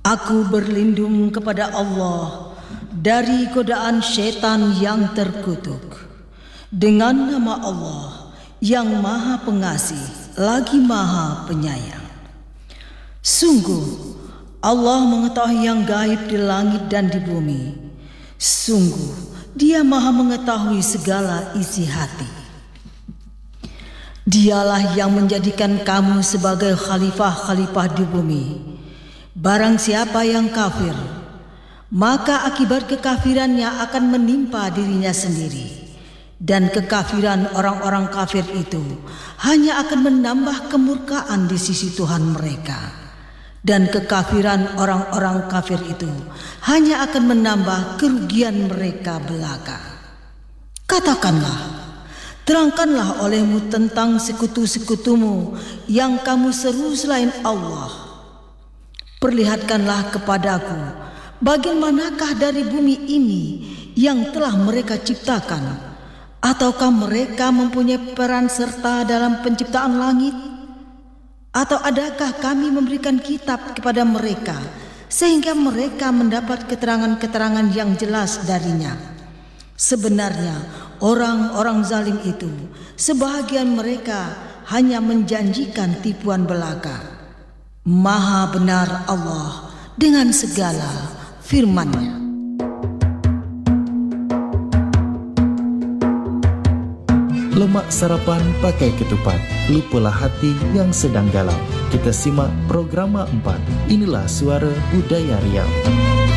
Aku berlindung kepada Allah dari godaan syaitan yang terkutuk. Dengan nama Allah yang Maha Pengasih lagi Maha Penyayang. Sungguh Allah mengetahui yang gaib di langit dan di bumi. Sungguh Dia Maha mengetahui segala isi hati. Dialah yang menjadikan kamu sebagai khalifah-khalifah di bumi. Barang siapa yang kafir, maka akibat kekafirannya akan menimpa dirinya sendiri. Dan kekafiran orang-orang kafir itu hanya akan menambah kemurkaan di sisi Tuhan mereka. Dan kekafiran orang-orang kafir itu hanya akan menambah kerugian mereka belaka. Katakanlah, terangkanlah olehmu tentang sekutu-sekutumu yang kamu seru selain Allah. Perlihatkanlah kepadaku bagaimanakah dari bumi ini yang telah mereka ciptakan, ataukah mereka mempunyai peran serta dalam penciptaan langit? Atau adakah kami memberikan kitab kepada mereka sehingga mereka mendapat keterangan-keterangan yang jelas darinya? Sebenarnya orang-orang zalim itu sebahagian mereka hanya menjanjikan tipuan belaka. Maha benar Allah dengan segala firman-Nya. Lemak sarapan pakai ketupat, lupalah hati yang sedang galau. Kita simak programa 4. Inilah Suara Budaya Riau.